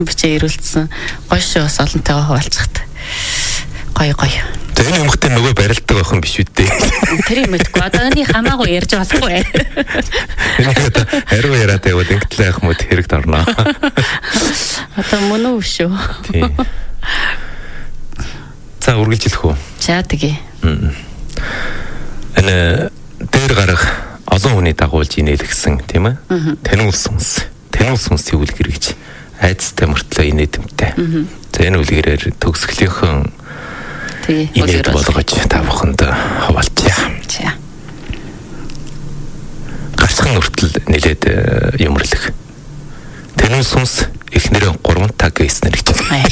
бичээ ирүүлсэн. Гоё шүү бас олонтойгоо хуваалцахад. Гоё. Энэ юмхтай нөгөө барилдаг байх юм биш үү дээ. Тэр юм мэдгүй. Одоо энэ хамаагүй ярьж болохгүй. Энийг одоо хариу яриад яваад ингэтлээ ах мод хэрэгт орно. Одоо мөн үү шүү. Тий. За үргэлжлэх үү? За тэгээ. Энэ дээр гарах олон хүний дагуулж инээлгсэн тийм ээ. Танил сүнс үйл гэрэж айцтай мөртлөө инээдэмтэй. За энэ үлгэрээр төгсгөлийнхэн инээд болгож та бүхэнд хаваалцъя. Гарцхан нүртэл нэлээд юмрлах. Танил сүнс эхнэрээ 3 таг хийснээр гэж байна.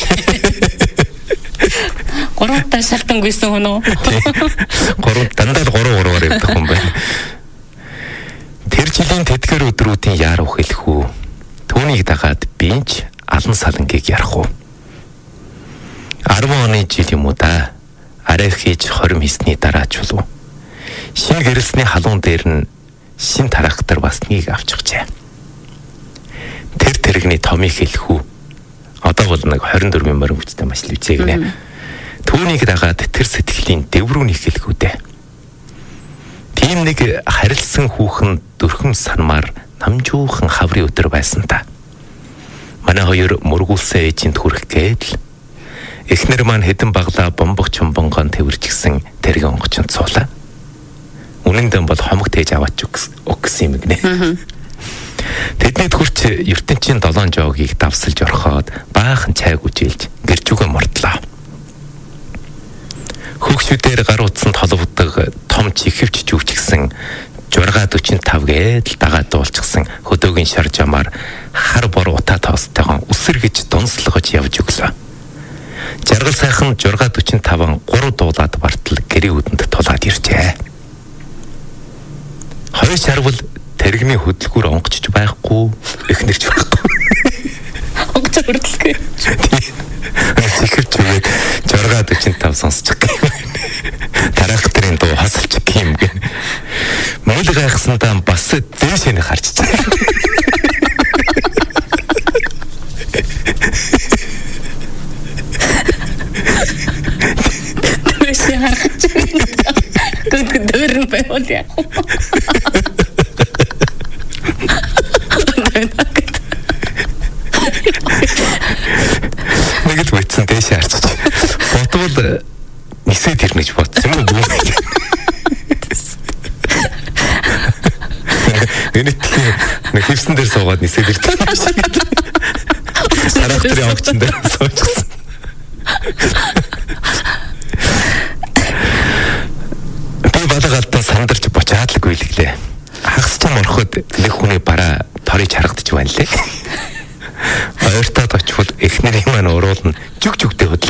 3 таг шалтангүйсэн хүн үү? 3 дандаа 3-3-аар явдаг хүн байна. Тэр жилийн тэтгэр өдрүүдийн яар ухилах үү? Түүнийг дагаад бинч алан салангийг ярах уу? 10 оны жил юм уу да? Арай хийж 20 хийсний дараа ч болов. Шинэ гэрэлсний халуун дээр нь шин тарахтар басныг авчихжээ. Тэр тэрэгний томыг хэлэх үү? Одоо бол нэг 24 морин хүчтэй маш л үцээ гинэ. Түүнийг дагаад тэр сэтгэлийн дэврүүнийг хэлэх үү дээ. Тийм нэг харилсан хүүхэн дөрхөн санмаар намжуухан хаврын өдөр байсан та. Манай хоёр мөргүүлсэн ээжинд хүрэх гээл эхнэр маань хэдэн баглаа бомбог чумбонгон тэрвэрчгсэн тэрэг онгочонд суулаа. Үнэндээ бол хомог тээж аваач өгсөн юм гинэ. Тэдний хүрч ертөнцийн 7 жоогийг давсалж орхоод баахан чайг үжээлж гэржүүгээ мордлоо. Хөгшүүдээр гар утсанд холбогддог том чихвч жүвчгсэн 645 гээд дагаад дуулчихсан хөдөөгийн шаржамаар хар бор утаа тоостойгоо үсэргэж донслогож явж өглөө. Жаргал сайхан 645 3 дуулаад бартал гэрийн үдэнд тулаад иржээ. Хоёр шарвал тэрэгний хөдөлгүүр онгочж байхгүй, эхнэрч байхгүй. Онгоц хөдөлгөө. Чихвч үгээд 645 сонсчих юм. Тарахтрын дуу хасалчих юм гэн. Мөл гайхсандаа бас дээшээ харж байгаа. Дээшээ харж байгаа. Гүн байвал яах вэ? Нэгд битсэн дээшээ харж байгаа. Бодвол нисээд ирнэ гэж бодсон юм уу? Нэг хивсэн дээр суугаад нисээд ирдэг. Тарахтрын онгоцон дээр суучихсан. Би балагалдан сандарч бочаад л гүйлгэлээ. Хагас чам ороход нэг хүний бараа торыг харагдаж байна лээ. Ойртоод очвол эхнэрийн маань уруулна жүг жүгтэй хөдөл